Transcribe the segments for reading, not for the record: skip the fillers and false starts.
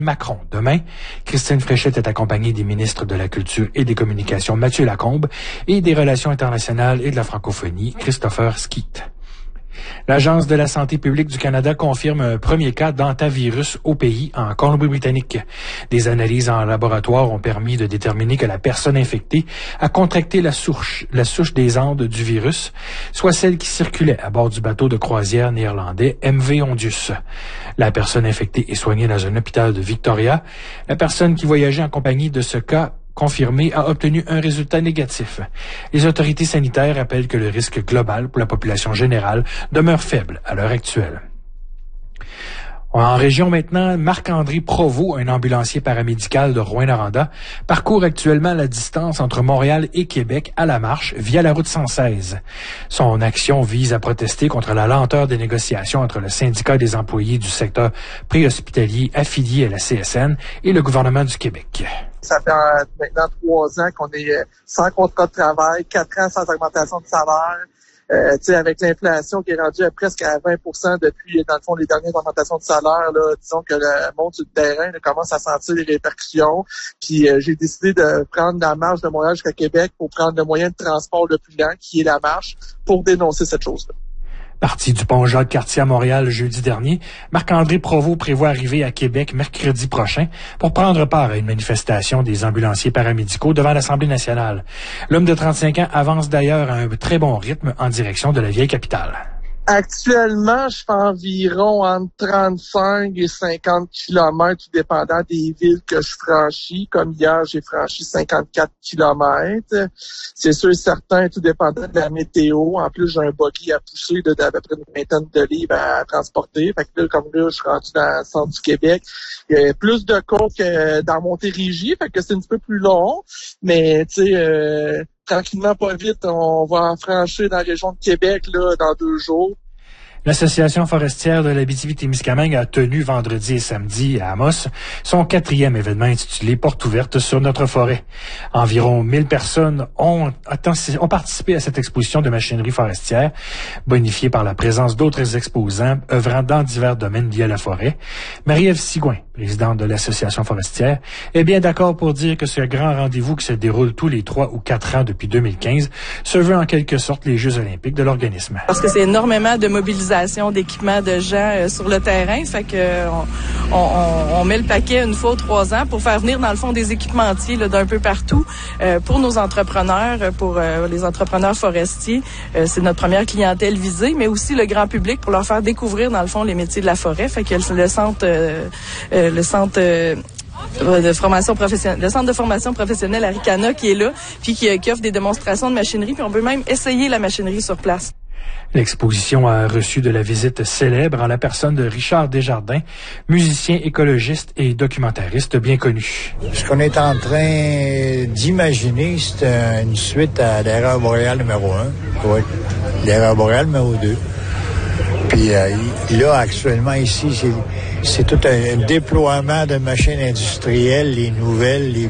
Macron. Demain, Christine Fréchette est accompagnée des ministres de la Culture et des Communications Mathieu Lacombe et des Relations internationales et de la francophonie Christopher Skeet. L'Agence de la santé publique du Canada confirme un premier cas d'hantavirus au pays, en Colombie-Britannique. Des analyses en laboratoire ont permis de déterminer que la personne infectée a contracté la souche des Andes du virus, soit celle qui circulait à bord du bateau de croisière néerlandais MV Ondius. La personne infectée est soignée dans un hôpital de Victoria. La personne qui voyageait en compagnie de ce cas confirmé a obtenu un résultat négatif. Les autorités sanitaires rappellent que le risque global pour la population générale demeure faible à l'heure actuelle. En région maintenant, Marc-André Provost, un ambulancier paramédical de Rouyn-Noranda, parcourt actuellement la distance entre Montréal et Québec à la marche via la route 116. Son action vise à protester contre la lenteur des négociations entre le syndicat des employés du secteur préhospitalier affilié à la CSN et le gouvernement du Québec. Ça fait maintenant 3 ans qu'on est sans contrat de travail, 4 ans sans augmentation de salaire. Avec l'inflation qui est rendue presque à 20% depuis, dans le fond, les dernières augmentations de salaire, là, disons que le monde sur le terrain commence à sentir les répercussions. Puis j'ai décidé de prendre la marche de Montréal jusqu'à Québec pour prendre le moyen de transport le plus lent, qui est la marche, pour dénoncer cette chose-là. Parti du pont Jacques-Cartier à Montréal jeudi dernier, Marc-André Provost prévoit arriver à Québec mercredi prochain pour prendre part à une manifestation des ambulanciers paramédicaux devant l'Assemblée nationale. L'homme de 35 ans avance d'ailleurs à un très bon rythme en direction de la vieille capitale. Actuellement, je fais environ entre 35 et 50 kilomètres, tout dépendant des villes que je franchis. Comme hier, j'ai franchi 54 kilomètres. C'est sûr et certain, tout dépendant de la météo. En plus, j'ai un buggy à pousser d'à peu près une vingtaine de livres à transporter. Fait que là, comme là, je suis rendu dans le centre du Québec. Il y a plus de côtes que dans Montérégie, fait que c'est un petit peu plus long. Mais, tu sais, tranquillement, pas vite, on va en franchir dans la région de Québec là dans 2 jours. L'Association forestière de l'Abitibi-Témiscamingue a tenu vendredi et samedi à Amos son 4e événement intitulé Porte ouverte sur notre forêt. Environ 1000 personnes ont participé à cette exposition de machinerie forestière, bonifiée par la présence d'autres exposants œuvrant dans divers domaines liés à la forêt. Marie-Ève Sigouin, présidente de l'Association forestière, est bien d'accord pour dire que ce grand rendez-vous qui se déroule tous les 3 ou 4 ans depuis 2015 se veut en quelque sorte les Jeux olympiques de l'organisme. Parce que c'est énormément de mobilisation d'équipements de gens sur le terrain. Fait que on met le paquet une fois ou 3 ans pour faire venir, dans le fond, des équipementiers là, d'un peu partout pour nos entrepreneurs, pour les entrepreneurs forestiers. C'est notre première clientèle visée, mais aussi le grand public pour leur faire découvrir, dans le fond, les métiers de la forêt. Fait que le centre de formation professionnelle, le centre de formation professionnelle Aricana qui est là, puis qui offre des démonstrations de machinerie, puis on peut même essayer la machinerie sur place. L'exposition a reçu de la visite célèbre en la personne de Richard Desjardins, musicien écologiste et documentariste bien connu. Ce qu'on est en train d'imaginer, c'est une suite à l'erreur boréale numéro 1. Oui, l'erreur boréale numéro 2. Puis là, actuellement, ici, c'est tout un déploiement de machines industrielles, les nouvelles,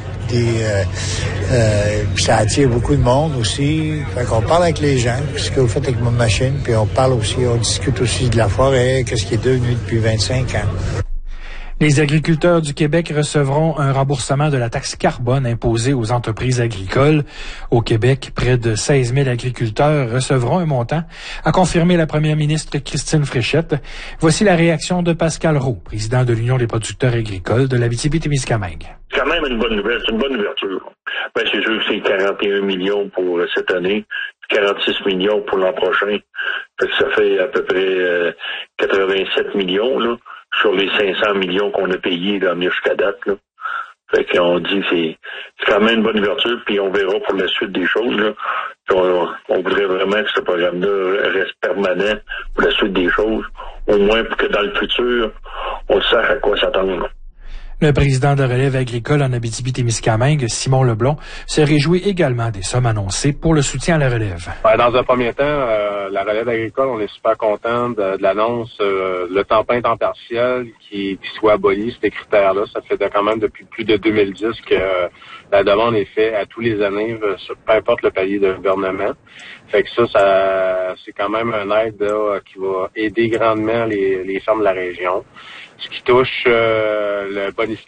puis ça attire beaucoup de monde aussi. Fait qu'on parle avec les gens, ce que vous faites avec votre machine, puis on discute aussi de la forêt, qu'est-ce qui est devenu depuis 25 ans. Les agriculteurs du Québec recevront un remboursement de la taxe carbone imposée aux entreprises agricoles. Au Québec, près de 16 000 agriculteurs recevront un montant, a confirmé la première ministre Christine Fréchette. Voici la réaction de Pascal Roux, président de l'Union des producteurs agricoles de l'Abitibi-Témiscamingue. C'est quand même une bonne nouvelle, c'est une bonne ouverture. Ben, c'est sûr que c'est 41 millions pour cette année, 46 millions pour l'an prochain. Ça fait à peu près 87 millions, là, sur les 500 millions qu'on a payés là, jusqu'à date, là. Fait qu'on dit que c'est quand même une bonne ouverture, puis on verra pour la suite des choses, là. On voudrait vraiment que ce programme-là reste permanent pour la suite des choses, au moins pour que dans le futur, on sache à quoi s'attendre. Le président de Relève agricole en Abitibi-Témiscamingue, Simon Leblond, se réjouit également des sommes annoncées pour le soutien à la relève. Dans un premier temps, la relève agricole, on est super content de l'annonce, le temps plein, temps partiel qui soit aboli, ces critères-là. Ça fait quand même depuis plus de 2010 que la demande est faite à tous les années, peu importe le palier de gouvernement. Fait que ça c'est quand même un aide là, qui va aider grandement les fermes de la région. Ce qui touche le bonification